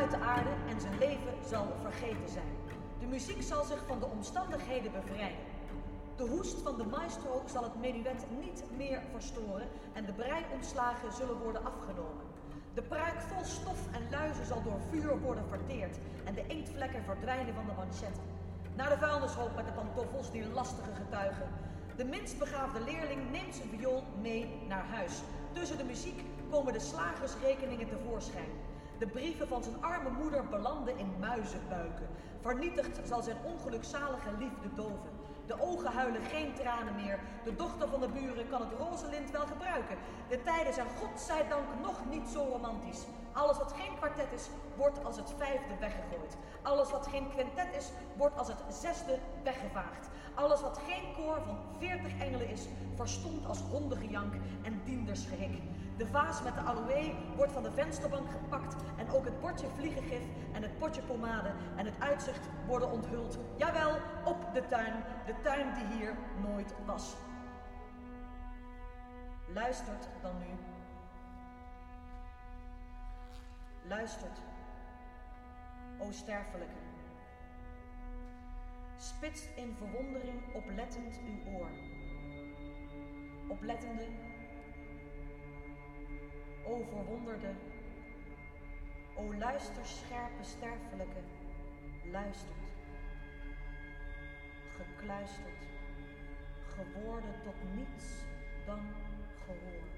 uit de aarde en zijn leven zal vergeten zijn. De muziek zal zich van de omstandigheden bevrijden. De hoest van de maestro zal het menuet niet meer verstoren en de breiontslagen zullen worden afgenomen. De pruik vol stof en luizen zal door vuur worden verteerd en de inktvlekken verdwijnen van de manchetten. Naar de vuilnishoop met de pantoffels, die lastige getuigen. De minst begaafde leerling neemt zijn viool mee naar huis. Tussen de muziek komen de slagersrekeningen tevoorschijn. De brieven van zijn arme moeder belanden in muizenbuiken. Vernietigd zal zijn ongelukzalige liefde doven. De ogen huilen geen tranen meer. De dochter van de buren kan het roze lint wel gebruiken. De tijden zijn godzijdank nog niet zo romantisch. Alles wat geen kwartet is, wordt als het vijfde weggegooid. Alles wat geen quintet is, wordt als het zesde weggevaagd. Alles wat geen koor van 40 engelen is, verstomt als hondengejank en diendersgehik. De vaas met de aloe wordt van de vensterbank gepakt en ook het bordje vliegengif en het potje pomade en het uitzicht worden onthuld. Jawel, op de tuin die hier nooit was. Luistert dan nu. Luistert, o sterfelijke. Spitst in verwondering oplettend uw oor. Oplettende, o verwonderde, o luisterscherpe sterfelijke, luistert. Gekluisterd, geworden tot niets dan gehoor.